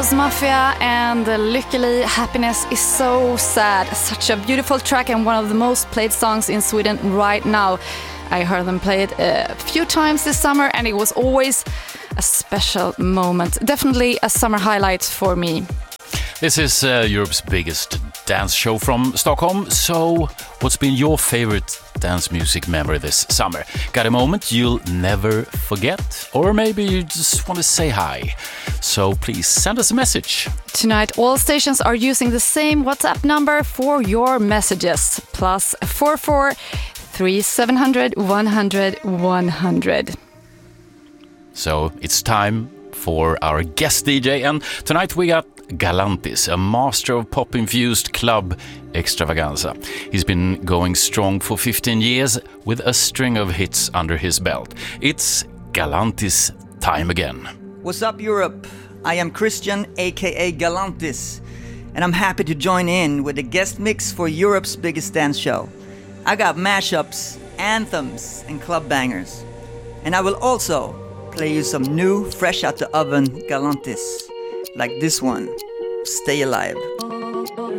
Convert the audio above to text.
House Mafia and Lykkelig Happiness is so sad. Such a beautiful track and one of the most played songs in Sweden right now. I heard them play it a few times this summer and it was always a special moment. Definitely a summer highlight for me. This is Europe's biggest dance show from Stockholm. So, what's been your favorite dance music memory this summer? Got a moment you'll never forget? Or maybe you just want to say hi? So please send us a message. Tonight, all stations are using the same WhatsApp number for your messages. +44 3700 100 100. So, it's time for our guest DJ, and tonight we got Galantis, a master of pop-infused club extravaganza. He's been going strong for 15 years with a string of hits under his belt. It's Galantis time again. What's up, Europe? I am Christian, aka Galantis, and I'm happy to join in with the guest mix for Europe's biggest dance show. I got mashups, anthems, and club bangers. And I will also play you some new, fresh out the oven Galantis, like this one, Stay Alive.